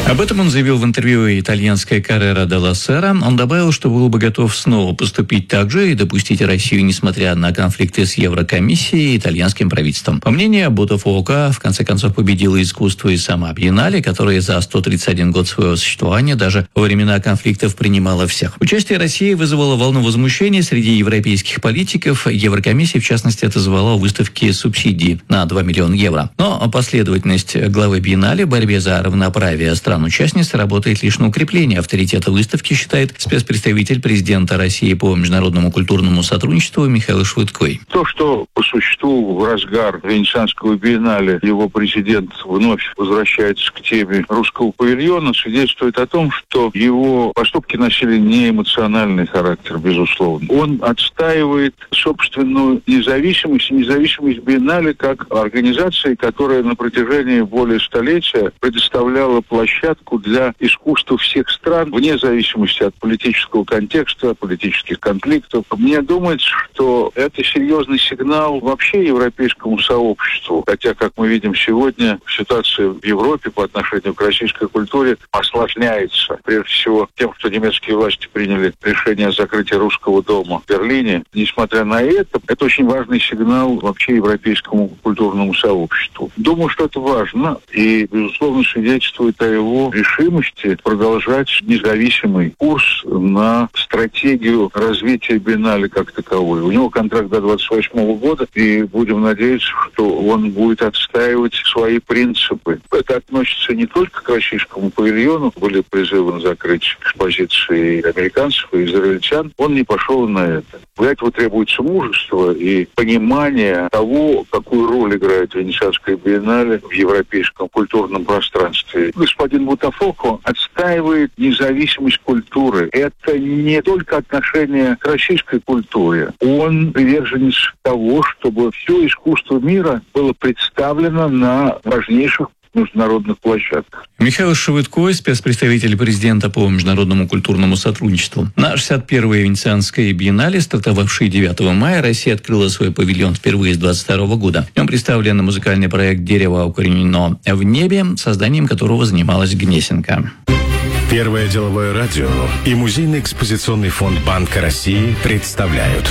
Об этом он заявил в интервью итальянской Corriere della Sera. Он добавил, что был бы готов снова поступить так же и допустить Россию, несмотря на конфликты с Еврокомиссией и итальянским правительством. По мнению Ботафока, в конце концов победило искусство и сама Биеннале, которая за 131 год своего существования даже во времена конфликтов принимала всех. Участие России вызвало волну возмущения среди европейских политиков. Еврокомиссия, в частности, отозвала у выставки субсидии на 2 миллиона евро. Но последовательность главы Биеннале в борьбе за равноправие стран-участниц работает лишь на укрепление авторитета выставки, считает спецпредставитель президента России по международному культурному сотрудничеству Михаил Швыдкой. То, что по существу в разгар Венецианского биеннале его президент вновь возвращается к теме русского павильона, свидетельствует о том, что его поступки носили не эмоциональный характер, безусловно. Он отстаивает собственную независимость биеннале как организации, которая на протяжении более столетия предоставляла площадку для искусства всех стран, вне зависимости от политического контекста, политических конфликтов. Мне думается, что это серьезный сигнал вообще европейскому сообществу. Хотя, как мы видим сегодня, ситуация в Европе по отношению к российской культуре осложняется. Прежде всего, тем, что немецкие власти приняли решение о закрытии Русского дома в Берлине. Несмотря на это очень важный сигнал вообще европейскому культурному сообществу. Думаю, что это важно и, безусловно, свидетельствует о его решимости продолжать независимый курс на стратегию развития биеннале как таковой. У него контракт до 28 года, и будем надеяться, что он будет отстаивать свои принципы. Это относится не только к российскому павильону. Были призывы на закрытие экспозиции американцев и израильтян. Он не пошел на это. Для этого требуется мужество и понимание того, какую роль играет Венецианская биеннале в европейском культурном пространстве. Господин Ботафоко отстаивает независимость культуры. Это не только отношение к российской культуре. Он приверженец того, чтобы все искусство мира было представлено на важнейших международных площадках. Михаил Швыдкой, спецпредставитель президента по международному культурному сотрудничеству. На 61-й Венецианской биеннале, стартовавшей 9 мая, Россия открыла свой павильон впервые с 22 года. В нем представлен музыкальный проект «Дерево укоренено в небе», созданием которого занималась Гнесинка. Первое деловое радио и Музейный экспозиционный фонд Банка России представляют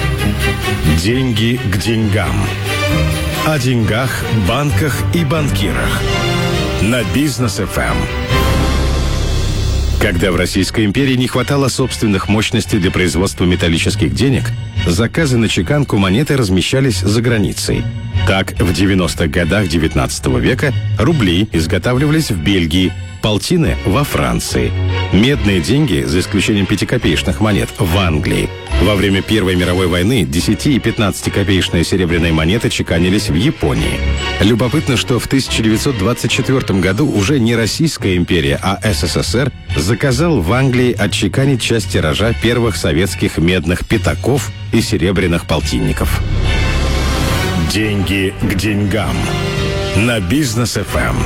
«Деньги к деньгам». О деньгах, банках и банкирах. На Бизнес ФМ. Когда в Российской империи не хватало собственных мощностей для производства металлических денег, заказы на чеканку монеты размещались за границей. Так, в 90-х годах XIX века рубли изготавливались в Бельгии, полтины во Франции, медные деньги, за исключением 5-копеечных монет, в Англии. Во время Первой мировой войны 10- и 15-копеечные серебряные монеты чеканились в Японии. Любопытно, что в 1924 году уже не Российская империя, а СССР заказал в Англии отчеканить часть тиража первых советских медных пятаков и серебряных полтинников. Деньги к деньгам. На Бизнес ФМ.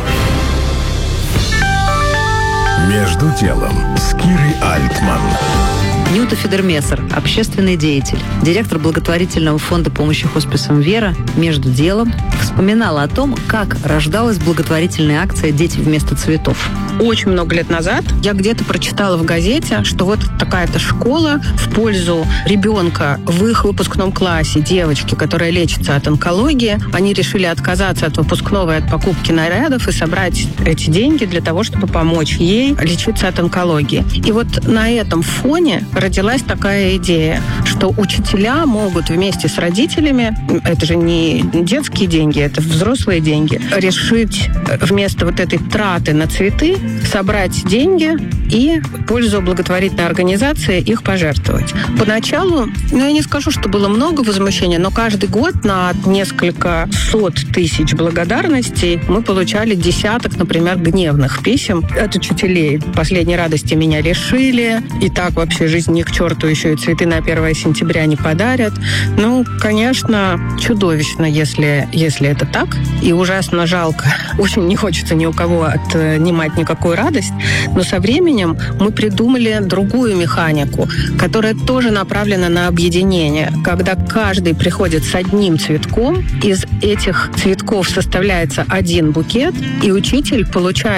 Между делом с Кирой Альтман. Нюта Федермессер, общественный деятель, директор благотворительного фонда помощи хосписам «Вера», между делом вспоминала о том, как рождалась благотворительная акция «Дети вместо цветов». Очень много лет назад я где-то прочитала в газете, что вот такая-то школа в пользу ребенка в их выпускном классе, девочки, которая лечится от онкологии, они решили отказаться от выпускного и от покупки нарядов и собрать эти деньги для того, чтобы помочь ей лечиться от онкологии. И вот на этом фоне родилась такая идея, что учителя могут вместе с родителями, это же не детские деньги, это взрослые деньги, решить вместо вот этой траты на цветы собрать деньги и в пользу благотворительной организации их пожертвовать. Поначалу, я не скажу, что было много возмущения, но каждый год на несколько сот тысяч благодарностей мы получали десяток, например, гневных писем от учителей. Последней радости меня лишили, и так вообще жизнь ни к черту, еще и цветы на 1 сентября не подарят. Ну, конечно, чудовищно, если это так, и ужасно жалко. Очень не хочется ни у кого отнимать никакую радость, но со временем мы придумали другую механику, которая тоже направлена на объединение. Когда каждый приходит с одним цветком, из этих цветков составляется один букет, и учитель получает